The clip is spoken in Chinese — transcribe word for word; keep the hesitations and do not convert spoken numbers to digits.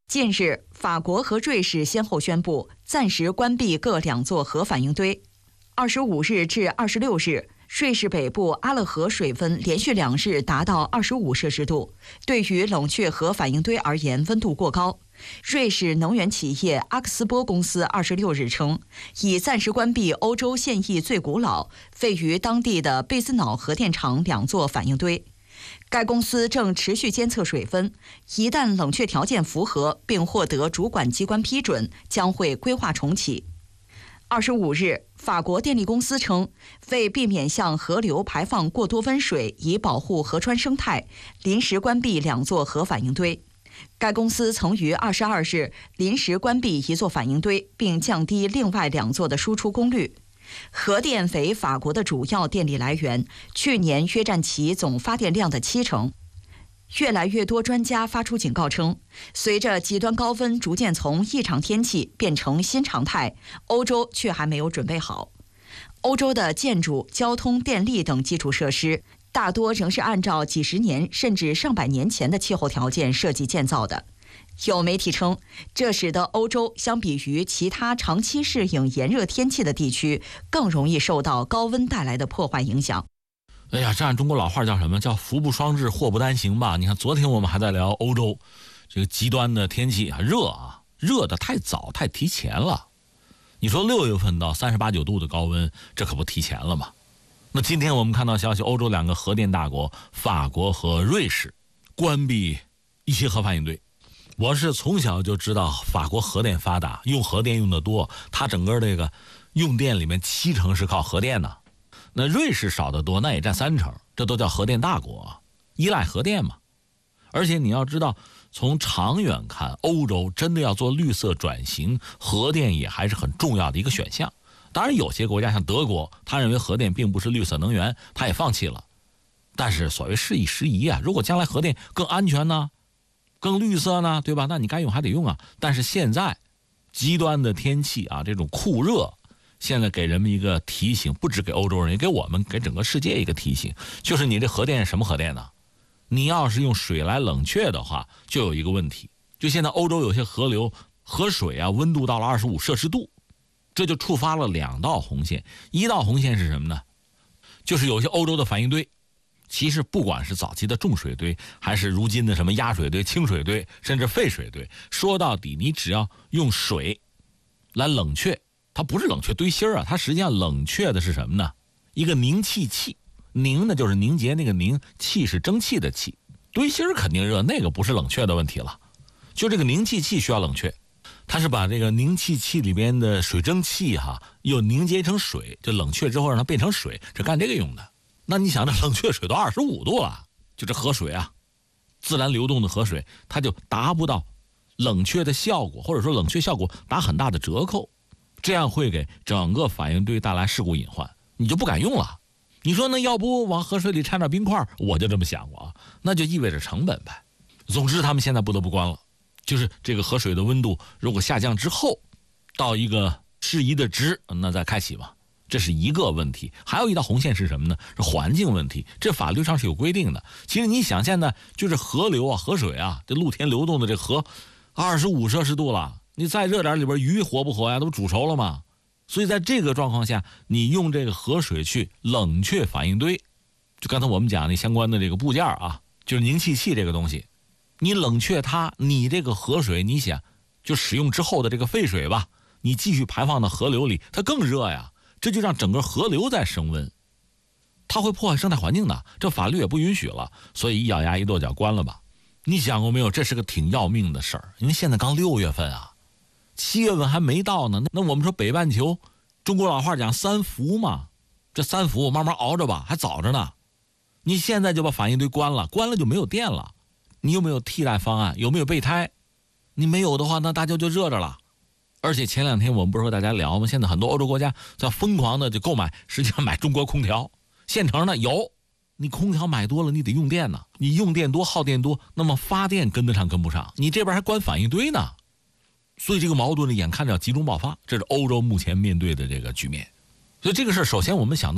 近日，法国和瑞士先后宣布暂时关闭各两座核反应堆。二十五日至二十六日，瑞士北部阿勒河水温连续两日达到二十五摄氏度，对于冷却核反应堆而言，温度过高。瑞士能源企业阿克斯波公司二十六日称，已暂时关闭欧洲现役最古老、位于当地的贝斯瑙核电厂两座反应堆。该公司正持续监测水温，一旦冷却条件符合并获得主管机关批准，将会规划重启。二十五日，法国电力公司称，为避免向河流排放过多温水，以保护河川生态，临时关闭两座核反应堆。该公司曾于二十二日临时关闭一座反应堆，并降低另外两座的输出功率。核电为法国的主要电力来源，去年约占其总发电量的七成。越来越多专家发出警告称，随着极端高温逐渐从异常天气变成新常态，欧洲却还没有准备好。欧洲的建筑、交通、电力等基础设施大多仍是按照几十年甚至上百年前的气候条件设计建造的。有媒体称，这使得欧洲相比于其他长期适应炎热天气的地区，更容易受到高温带来的破坏影响。 哎呀，这按中国老话叫什么？叫福不双至，祸不单行吧。你看，昨天我们还在聊欧洲这个极端的天气啊，热啊，热的太早，太提前了。你说六月份到三十八九度的高温，这可不提前了吗？那今天我们看到消息，欧洲两个核电大国法国和瑞士关闭一些核反应堆。我是从小就知道法国核电发达，用核电用的多，它整个这个用电里面七成是靠核电呢。那瑞士少得多，那也占三成，这都叫核电大国，依赖核电嘛。而且你要知道，从长远看，欧洲真的要做绿色转型，核电也还是很重要的一个选项。当然有些国家像德国，他认为核电并不是绿色能源，他也放弃了。但是所谓事宜时宜啊，如果将来核电更安全呢，更绿色呢，对吧？那你该用还得用啊。但是现在极端的天气啊，这种酷热，现在给人们一个提醒，不只给欧洲人，也给我们，给整个世界一个提醒，就是你这核电是什么核电呢？你要是用水来冷却的话，就有一个问题，就现在欧洲有些河流河水啊，温度到了二十五摄氏度，这就触发了两道红线。一道红线是什么呢？就是有些欧洲的反应堆，其实不管是早期的重水堆，还是如今的什么压水堆、清水堆，甚至废水堆，说到底，你只要用水来冷却，它不是冷却堆芯儿啊，它实际上冷却的是什么呢？一个凝气器，凝呢就是凝结那个凝，气是蒸汽的气，堆芯儿肯定热，那个不是冷却的问题了，就这个凝气器需要冷却。它是把这个凝气器里边的水蒸气哈，又凝结成水，就冷却之后让它变成水，是干这个用的。那你想，这冷却水都二十五度了，就这河水啊，自然流动的河水，它就达不到冷却的效果，或者说冷却效果打很大的折扣，这样会给整个反应堆带来事故隐患，你就不敢用了。你说那要不往河水里掺点冰块，我就这么想过啊，那就意味着成本呗。总之他们现在不得不关了，就是这个河水的温度如果下降之后到一个适宜的值，那再开启嘛，这是一个问题。还有一道红线是什么呢？是环境问题，这法律上是有规定的。其实你想，现在就是河流啊，河水啊，这露天流动的这河二十五摄氏度了，你再热点里边鱼活不活呀？都煮熟了嘛。所以在这个状况下，你用这个河水去冷却反应堆，就刚才我们讲的相关的这个部件啊，就是凝气器这个东西，你冷却它，你这个河水，你想就使用之后的这个废水吧，你继续排放到河流里，它更热呀，这就让整个河流在升温，它会破坏生态环境的，这法律也不允许了。所以一咬牙一跺脚关了吧。你想过没有，这是个挺要命的事儿，因为现在刚六月份啊，七月份还没到呢。那我们说北半球，中国老话讲三伏嘛，这三伏慢慢熬着吧，还早着呢。你现在就把反应堆关了，关了就没有电了，你有没有替代方案？有没有备胎？你没有的话，那大家就热着了。而且前两天我们不是和大家聊吗？现在很多欧洲国家在疯狂的就购买，实际上买中国空调，现成的有。你空调买多了，你得用电呢，你用电多耗电多，那么发电跟得上跟不上，你这边还关反应堆呢。所以这个矛盾呢，眼看着要集中爆发，这是欧洲目前面对的这个局面。所以这个事儿，首先我们想到